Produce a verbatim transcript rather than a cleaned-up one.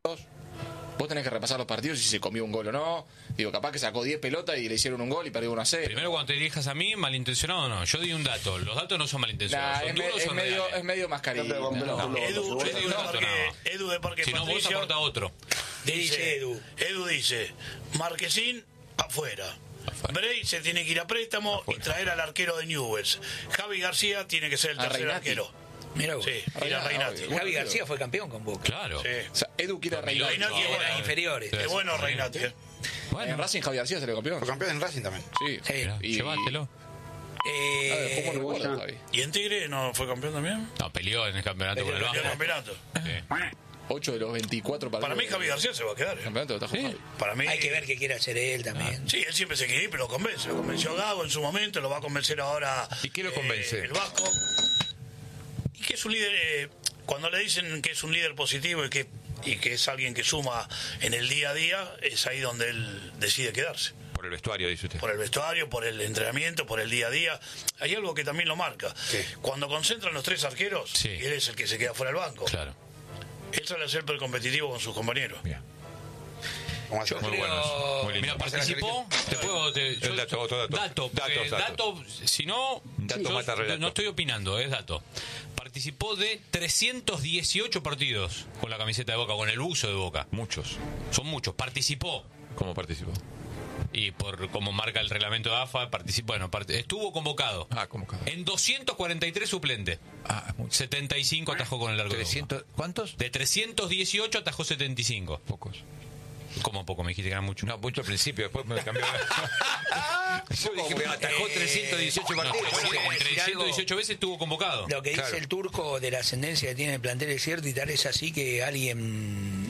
Vos tenés que repasar los partidos y si se comió un gol o no. Digo, capaz que sacó diez pelotas y le hicieron un gol y perdió uno a cero. Primero, cuando te dirijas a mí, malintencionado o no. Yo di un dato. Los datos no son malintencionados. Nah, son es, duros, me, es, son medio, reales. es medio mascarilla. No, No, no, no. Edu, Yo di un de dato, Parque, nada más. Edu de Parque Si no, vos Patricio aporta otro. dice, Edu. Edu dice, Marquesín afuera. Afuera. Bray se tiene que ir a préstamo Afuera. y traer al arquero de Newell's. Javi García tiene que ser el A tercer Reinati. arquero. Mirá vos. Sí, ir a Reinati. obvio. Javi García fue campeón con Boca. Claro. Sí. O sea, Edu quiere a Reinati. Reinati es En bueno. las inferiores. Sí. Es bueno Reinati. ¿eh? Bueno, En Racing Javier García se le campeón. Fue campeón en Racing también. Sí. Sí. mirá, Y- llévatelo. Eh, Ah, dejó muy recuerdo, Javi. ¿Y en Tigre no fue campeón también? No, peleó en el campeonato con el Perdió el Vasco. campeonato. Sí. ocho de los veinticuatro partidos. Para mí Javi García se va a quedar. El ¿eh? campeonato lo trajo Sí. Javi. Para mí. hay que ver qué quiere hacer él también. Sí, él siempre se quiere ir, pero lo convence. Lo convenció Gago en su momento, lo va a convencer ahora. ¿Y qué lo eh, convence? el Vasco. Y que es un líder. eh, cuando le dicen que es un líder positivo y que, y que es alguien que suma en el día a día, es ahí donde él decide quedarse. Por el vestuario, dice usted. Por el vestuario, por el entrenamiento, por el día a día. Hay algo que también lo marca. ¿Qué? Cuando concentran los tres arqueros, Sí. él es el que se queda fuera del banco. Claro. Él suele ser el competitivo con sus compañeros. Mira. ¿Cómo hace? Yo Muy creo- bueno eso. Muy lindo. Mira, participó. Te puedo. Te, yo- dato, otro dato. Dato, porque Datos, datos. dato, si no. Dato yo mata relato. no estoy opinando, es dato. Participó de trescientos dieciocho partidos con la camiseta de Boca, con el buzo de Boca. Muchos. Son muchos. Participó. ¿Cómo participó? Y por como marca el reglamento de A F A, participó. Bueno, part- estuvo convocado. Ah, ¿cómo cada? En doscientos cuarenta y tres suplente. Ah, es mucho. setenta y cinco atajó con el largo de Boca. trescientos. ¿Cuántos? De trescientos dieciocho atajó setenta y cinco. Pocos. Como poco, me dijiste que eran mucho. No, mucho al principio, después me cambió. Yo dije, me atajó Eh, trescientos dieciocho No, partidos. bueno, en decir trescientos algo. dieciocho veces estuvo convocado. Lo que dice Claro. el turco de la ascendencia que tiene el plantel es cierto y tal es así que alguien